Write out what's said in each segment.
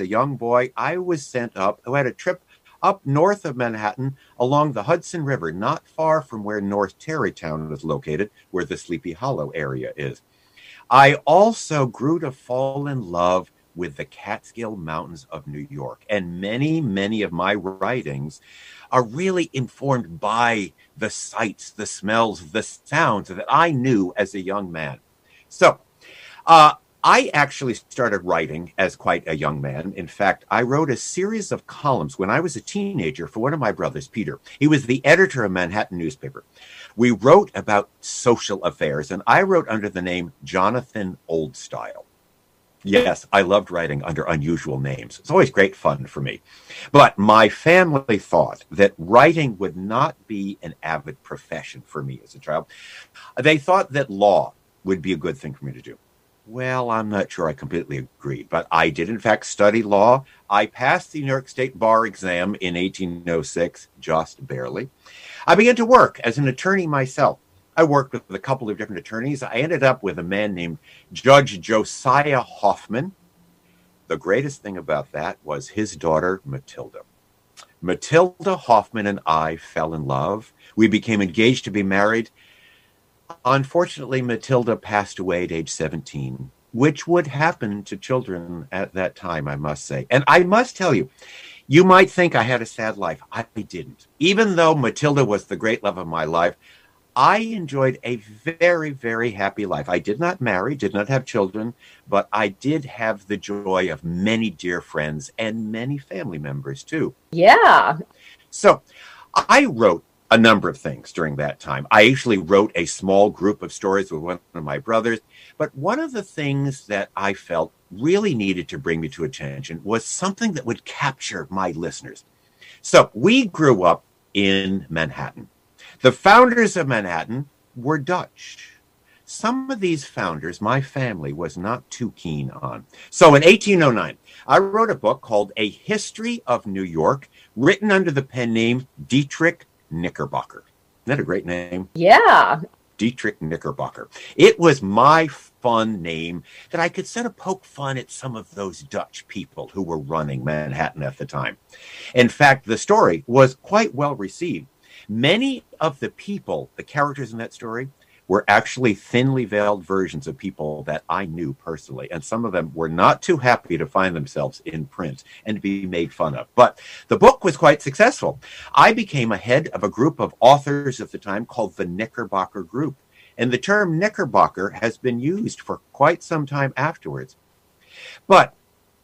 a young boy, I was sent up, who had a trip up north of Manhattan along the Hudson River, not far from where North Tarrytown is located, where the Sleepy Hollow area is. I also grew to fall in love with the Catskill Mountains of New York. And many of my writings are really informed by the sights, the smells, the sounds that I knew as a young man. So, uh, I actually started writing as quite a young man. In fact, I wrote a series of columns when I was a teenager for one of my brothers, Peter. He was the editor of Manhattan newspaper. We wrote about social affairs, and I wrote under the name Jonathan Oldstyle. Yes, I loved writing under unusual names. It's always great fun for me. But my family thought that writing would not be an avid profession for me as a child. They thought that law would be a good thing for me to do. Well, I'm not sure I completely agreed, but I did, in fact, study law. I passed the New York State Bar exam in 1806, just barely. I began to work as an attorney myself. I worked with a couple of different attorneys. I ended up with a man named Judge Josiah Hoffman. The greatest thing about that was his daughter, Matilda. Matilda Hoffman and I fell in love. We became engaged to be married. Unfortunately, Matilda passed away at age 17, which would happen to children at that time, I must say. And I must tell you, you might think I had a sad life. I didn't. Even though Matilda was the great love of my life, I enjoyed a very happy life. I did not marry, did not have children, but I did have the joy of many dear friends and many family members too. Yeah. So I wrote a number of things during that time. I actually wrote a small group of stories with one of my brothers. But one of the things that I felt really needed to bring me to attention was something that would capture my listeners. So we grew up in Manhattan. The founders of Manhattan were Dutch. Some of these founders, my family was not too keen on. So in 1809, I wrote a book called A History of New York, written under the pen name Dietrich Knickerbocker. Isn't that a great name? Yeah. Dietrich Knickerbocker. It was my fun name that I could sort of poke fun at some of those Dutch people who were running Manhattan at the time. In fact, the story was quite well received. Many of the people, the characters in that story, were actually thinly veiled versions of people that I knew personally. And some of them were not too happy to find themselves in print and to be made fun of. But the book was quite successful. I became a head of a group of authors at the time called the Knickerbocker Group. And the term Knickerbocker has been used for quite some time afterwards. But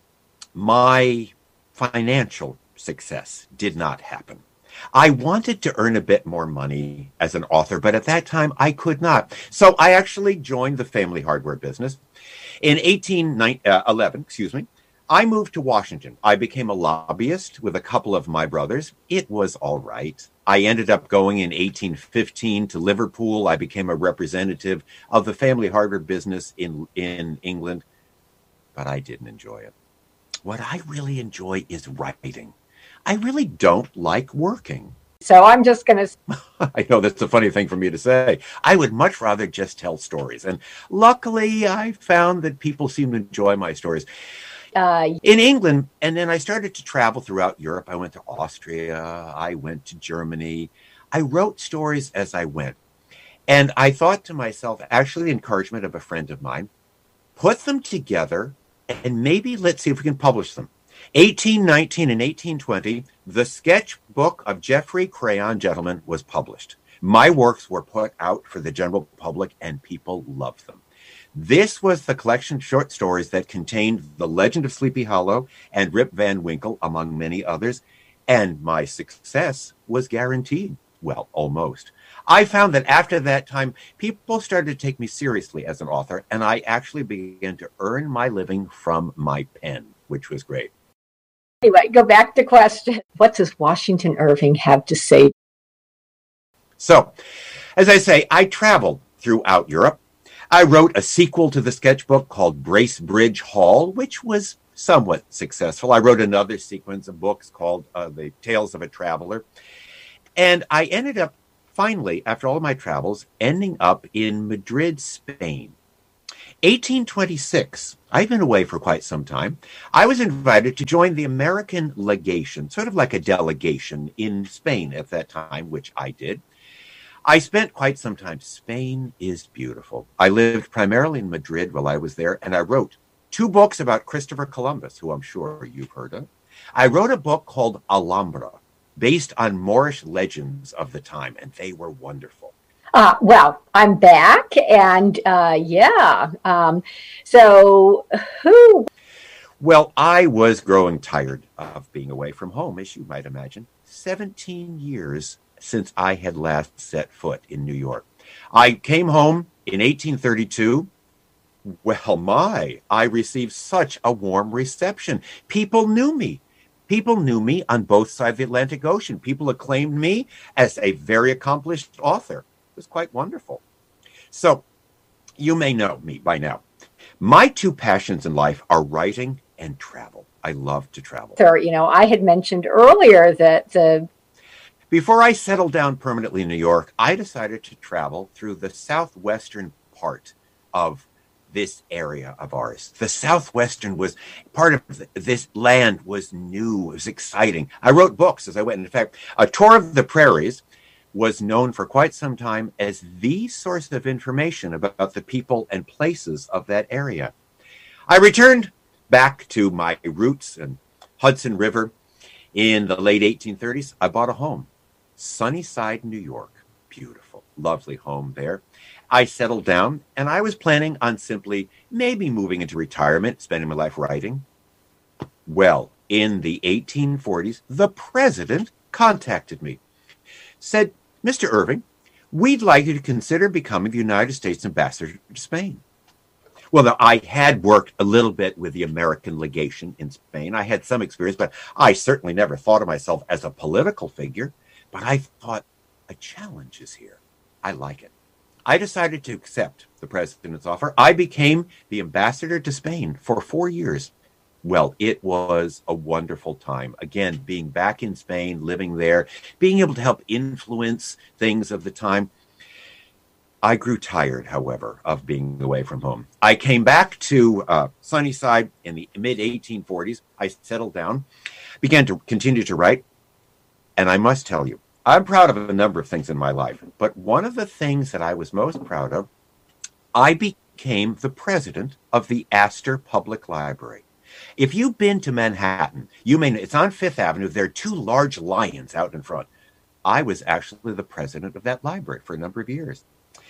my financial success did not happen. I wanted to earn a bit more money as an author, but at that time I could not. So I actually joined the family hardware business. In 1811, I moved to Washington. I became a lobbyist with a couple of my brothers. It was all right. I ended up going in 1815 to Liverpool. I became a representative of the family hardware business in England, but I didn't enjoy it. What I really enjoy is writing. I really don't like working. So I'm just going to... I know that's a funny thing for me to say. I would much rather just tell stories. And luckily, I found that people seem to enjoy my stories. In England, and then I started to travel throughout Europe. I went to Austria. I went to Germany. I wrote stories as I went. And I thought to myself, actually the encouragement of a friend of mine, put them together and maybe let's see if we can publish them. 1819 and 1820, the sketchbook of Geoffrey Crayon Gentleman was published. My works were put out for the general public and people loved them. This was the collection of short stories that contained The Legend of Sleepy Hollow and Rip Van Winkle, among many others, and my success was guaranteed. Well, almost. I found that after that time, people started to take me seriously as an author, and I actually began to earn my living from my pen, which was great. Anyway, go back to question. What does Washington Irving have to say? So, as I say, I traveled throughout Europe. I wrote a sequel to the sketchbook called Bracebridge Hall, which was somewhat successful. I wrote another sequence of books called The Tales of a Traveler. And I ended up finally, after all of my travels, ending up in Madrid, Spain. 1826. I've been away for quite some time. I was invited to join the American legation, sort of like a delegation in Spain at that time, which I did. I spent quite some time. Spain is beautiful. I lived primarily in Madrid while I was there, and I wrote two books about Christopher Columbus, who I'm sure you've heard of. I wrote a book called Alhambra, based on Moorish legends of the time, and they were wonderful. Well, I'm back, and yeah. So, who? Well, I was growing tired of being away from home, as you might imagine. 17 years since I had last set foot in New York. I came home in 1832. Well, I received such a warm reception. People knew me. People knew me on both sides of the Atlantic Ocean. People acclaimed me as a very accomplished author. It was quite wonderful. So, you may know me by now. My two passions in life are writing and travel. I love to travel. Sir, I had mentioned earlier that Before I settled down permanently in New York, I decided to travel through the southwestern part of this area of ours. The southwestern was part of this land was new, it was exciting. I wrote books as I went. In fact, A Tour of the Prairies was known for quite some time as the source of information about the people and places of that area. I returned back to my roots in Hudson River in the late 1830s. I bought a home, Sunnyside, New York. Beautiful, lovely home there. I settled down, and I was planning on simply maybe moving into retirement, spending my life writing. Well, in the 1840s, the president contacted me, said, Mr. Irving, we'd like you to consider becoming the United States ambassador to Spain. Well, now, I had worked a little bit with the American legation in Spain. I had some experience, but I certainly never thought of myself as a political figure. But I thought, a challenge is here. I like it. I decided to accept the president's offer. I became the ambassador to Spain for 4 years. Well, it was a wonderful time. Again, being back in Spain, living there, being able to help influence things of the time. I grew tired, however, of being away from home. I came back to Sunnyside in the mid-1840s. I settled down, began to continue to write. And I must tell you, I'm proud of a number of things in my life. But one of the things that I was most proud of, I became the president of the Astor Public Library. If you've been to Manhattan, you may know it's on Fifth Avenue. There are two large lions out in front. I was actually the president of that library for a number of years.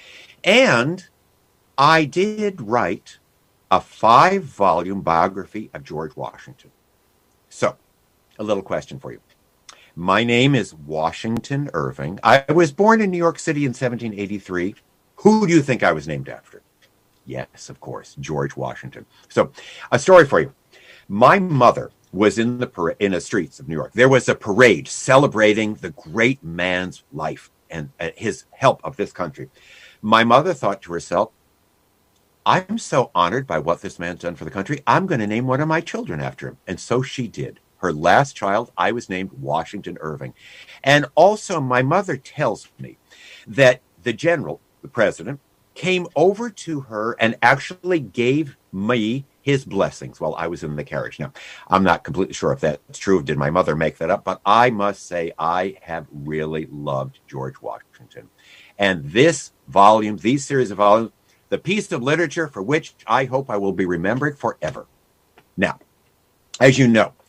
And I did write a 5-volume biography of George Washington. So, a little question for you. My name is Washington Irving. I was born in New York City in 1783. Who do you think I was named after? Yes, of course, George Washington. So, a story for you. My mother was in the streets of New York. There was a parade celebrating the great man's life and his help of this country. My mother thought to herself, I'm so honored by what this man's done for the country. I'm going to name one of my children after him. And so she did. Her last child, I was named Washington Irving. And also, my mother tells me that the general, the president, came over to her and actually gave me his blessings while I was in the carriage. Now, I'm not completely sure if that's true. Did my mother make that up? But I must say, I have really loved George Washington. And this volume, these series of volumes, the piece of literature for which I hope I will be remembered forever. Now, as you know,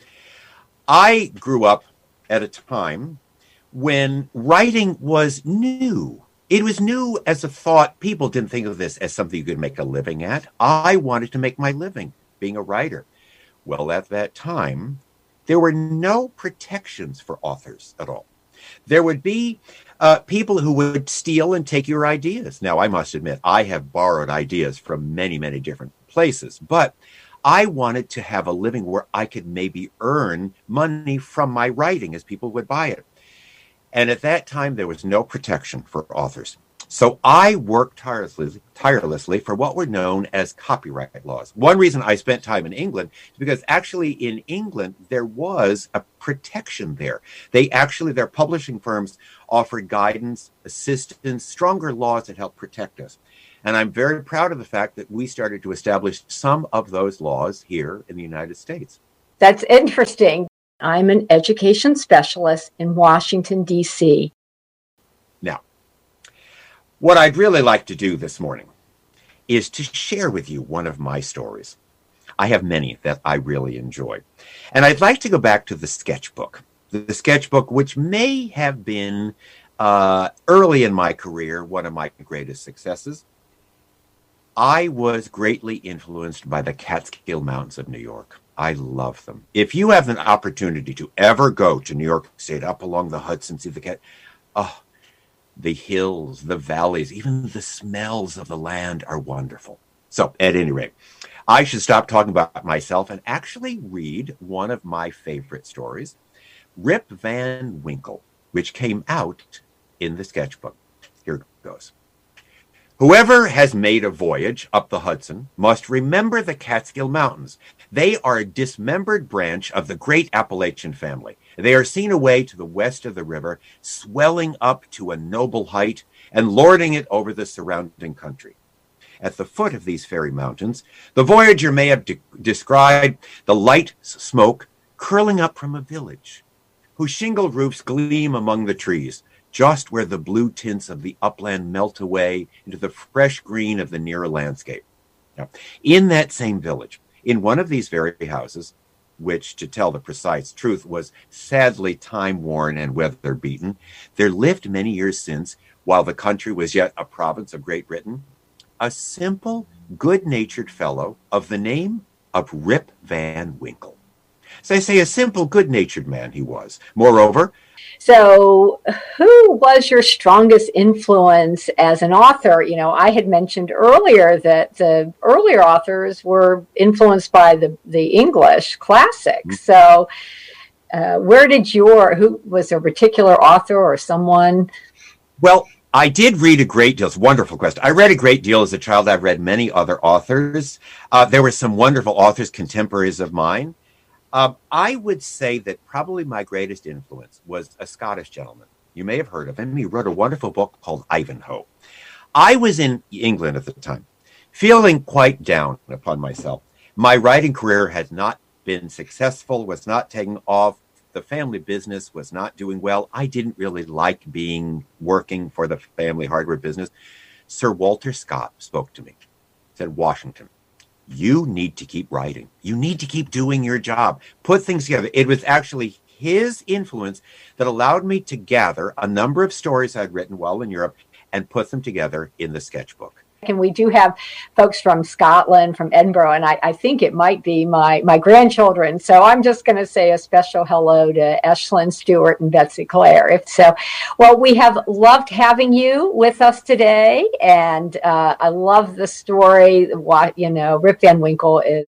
I grew up at a time when writing was new. It was new as a thought. People didn't think of this as something you could make a living at. I wanted to make my living being a writer. Well, at that time, there were no protections for authors at all. There would be people who would steal and take your ideas. Now, I must admit, I have borrowed ideas from many, many different places, but I wanted to have a living where I could maybe earn money from my writing as people would buy it. And at that time, there was no protection for authors. So I worked tirelessly for what were known as copyright laws. One reason I spent time in England is because actually in England, there was a protection there. Their publishing firms offered guidance, assistance, stronger laws that helped protect us. And I'm very proud of the fact that we started to establish some of those laws here in the United States. That's interesting. I'm an education specialist in Washington, D.C. Now, what I'd really like to do this morning is to share with you one of my stories. I have many that I really enjoy. And I'd like to go back to the sketchbook. The sketchbook, which may have been early in my career, one of my greatest successes. I was greatly influenced by the Catskill Mountains of New York. I love them. If you have an opportunity to ever go to New York State, up along the Hudson, see the hills, the valleys, even the smells of the land are wonderful. So, at any rate, I should stop talking about myself and actually read one of my favorite stories, Rip Van Winkle, which came out in the sketchbook. Here it goes. Whoever has made a voyage up the Hudson must remember the Catskill Mountains. They are a dismembered branch of the great Appalachian family. They are seen away to the west of the river, swelling up to a noble height and lording it over the surrounding country. At the foot of these fairy mountains, the voyager may have descried the light smoke curling up from a village, whose shingled roofs gleam among the trees, just where the blue tints of the upland melt away into the fresh green of the nearer landscape. Now, in that same village, in one of these very houses, which, to tell the precise truth, was sadly time-worn and weather-beaten, there lived many years since, while the country was yet a province of Great Britain, a simple, good-natured fellow of the name of Rip Van Winkle. So I say a simple, good-natured man he was. Moreover, so who was your strongest influence as an author? You know, I had mentioned earlier that the earlier authors were influenced by the English classics. So who was there a particular author or someone? Well, I did read a great deal. It's a wonderful question. I read a great deal as a child. I've read many other authors. There were some wonderful authors, contemporaries of mine. I would say that probably my greatest influence was a Scottish gentleman. You may have heard of him. He wrote a wonderful book called Ivanhoe. I was in England at the time, feeling quite down upon myself. My writing career had not been successful, was not taking off. The family business was not doing well. I didn't really like working for the family hardware business. Sir Walter Scott spoke to me, said, Washington, you need to keep writing. You need to keep doing your job. Put things together. It was actually his influence that allowed me to gather a number of stories I'd written while in Europe and put them together in the sketchbook. And we do have folks from Scotland, from Edinburgh, and I think it might be my grandchildren. So I'm just going to say a special hello to Eshlyn Stewart and Betsy Claire. If so, well, we have loved having you with us today, and I love the story. Rip Van Winkle is